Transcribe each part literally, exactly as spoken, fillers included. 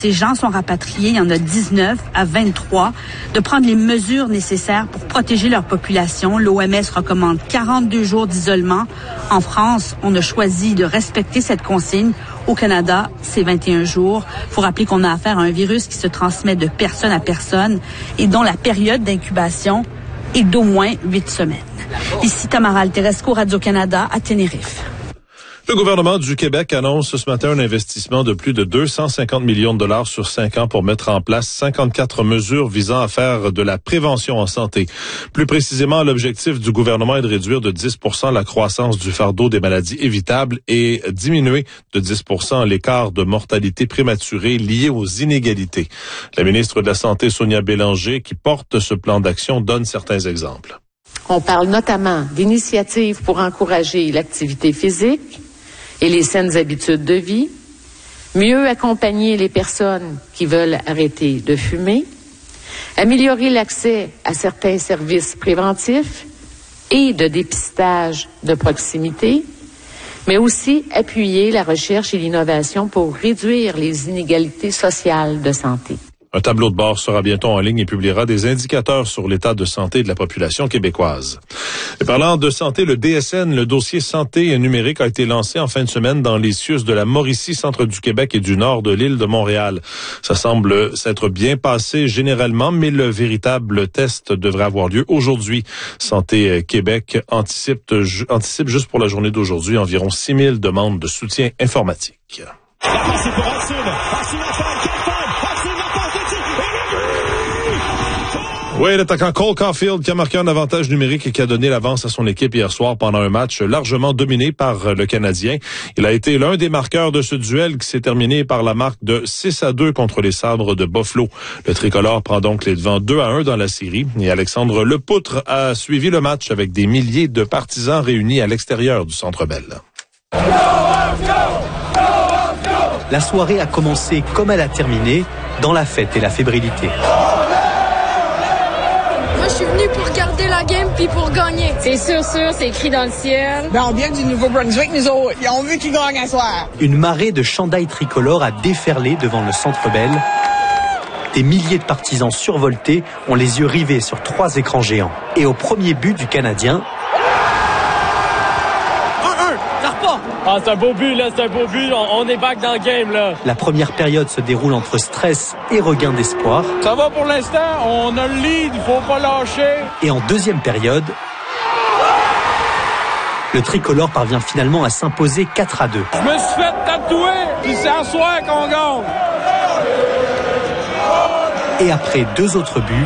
Ces gens sont rapatriés, il y en a dix-neuf à vingt-trois, de prendre les mesures nécessaires pour protéger leur population. L'O M S recommande quarante-deux jours d'isolement. En France, on a choisi de respecter cette consigne. Au Canada, c'est vingt et un jours. Il faut rappeler qu'on a affaire à un virus qui se transmet de personne à personne et dont la période d'incubation est d'au moins huit semaines. Ici Tamara Alteresco, Radio-Canada, à Tenerife. Le gouvernement du Québec annonce ce matin un investissement de plus de deux cent cinquante millions de dollars sur cinq ans pour mettre en place cinquante-quatre mesures visant à faire de la prévention en santé. Plus précisément, l'objectif du gouvernement est de réduire de dix pour cent la croissance du fardeau des maladies évitables et diminuer de dix pour cent l'écart de mortalité prématurée lié aux inégalités. La ministre de la Santé, Sonia Bélanger, qui porte ce plan d'action, donne certains exemples. On parle notamment d'initiatives pour encourager l'activité physique et les saines habitudes de vie, mieux accompagner les personnes qui veulent arrêter de fumer, améliorer l'accès à certains services préventifs et de dépistage de proximité, mais aussi appuyer la recherche et l'innovation pour réduire les inégalités sociales de santé. Un tableau de bord sera bientôt en ligne et publiera des indicateurs sur l'état de santé de la population québécoise. Et parlant de santé, le D S N, le dossier santé numérique, a été lancé en fin de semaine dans les C I U S de la Mauricie, centre du Québec et du nord de l'île de Montréal. Ça semble s'être bien passé généralement, mais le véritable test devrait avoir lieu aujourd'hui. Santé Québec anticipe, anticipe juste pour la journée d'aujourd'hui environ six mille demandes de soutien informatique. Oui, l'attaquant Cole Caulfield qui a marqué un avantage numérique et qui a donné l'avance à son équipe hier soir pendant un match largement dominé par le Canadien. Il a été l'un des marqueurs de ce duel qui s'est terminé par la marque de six à deux contre les Sabres de Buffalo. Le tricolore prend donc les devants deux à un dans la série et Alexandre Lepoutre a suivi le match avec des milliers de partisans réunis à l'extérieur du Centre Bell. La soirée a commencé comme elle a terminé, dans la fête et la fébrilité. Je suis venu pour garder la game puis pour gagner. C'est sûr, sûr, c'est écrit dans le ciel. Ben, on vient du Nouveau-Brunswick, nous autres. Ils ont vu qu'ils gagnent à soir. Une marée de chandails tricolores a déferlé devant le Centre Bell. Des milliers de partisans survoltés ont les yeux rivés sur trois écrans géants. Et au premier but du Canadien... Ah, c'est un beau but, là, c'est un beau but. On, on est back dans le game, là. La première période se déroule entre stress et regain d'espoir. Ça va pour l'instant, on a le lead, il faut pas lâcher. Et en deuxième période, le tricolore parvient finalement à s'imposer quatre à deux. Je me suis fait tatouer, puis c'est à soir qu'on gagne. Et après deux autres buts,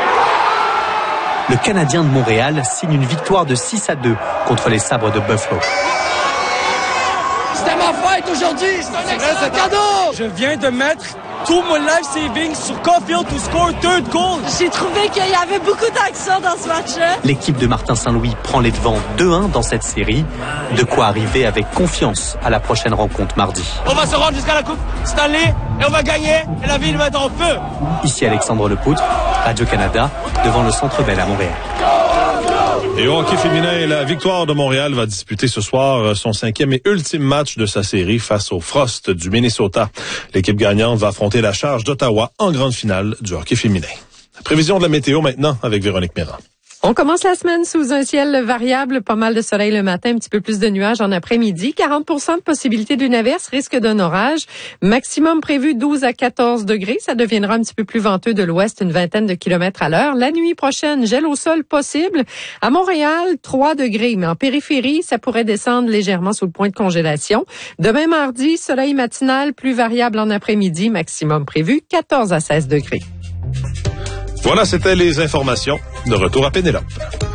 le Canadien de Montréal signe une victoire de six à deux contre les Sabres de Buffalo. C'était ma fête aujourd'hui, c'est un excellent cadeau! Je viens de mettre tout mon life savings sur Caulfield to score third goal. J'ai trouvé qu'il y avait beaucoup d'action dans ce match-là. L'équipe de Martin Saint-Louis prend les devants deux un dans cette série. De quoi arriver avec confiance à la prochaine rencontre mardi. On va se rendre jusqu'à la Coupe Stanley et on va gagner et la ville va être en feu. Ici Alexandre Lepoutre, Radio-Canada, devant le Centre Bell à Montréal. Et au hockey féminin, la Victoire de Montréal va disputer ce soir son cinquième et ultime match de sa série face au Frost du Minnesota. L'équipe gagnante va affronter la Charge d'Ottawa en grande finale du hockey féminin. Prévision de la météo maintenant avec Véronique Méran. On commence la semaine sous un ciel variable, pas mal de soleil le matin, un petit peu plus de nuages en après-midi, quarante pour cent de possibilité d'une averse, risque d'un orage, maximum prévu douze à quatorze degrés, ça deviendra un petit peu plus venteux de l'ouest, une vingtaine de kilomètres à l'heure. La nuit prochaine, gel au sol possible. À Montréal, trois degrés, mais en périphérie, ça pourrait descendre légèrement sous le point de congélation. Demain mardi, soleil matinal, plus variable en après-midi, maximum prévu quatorze à seize degrés. Voilà, c'était les informations. De retour à Pénélope.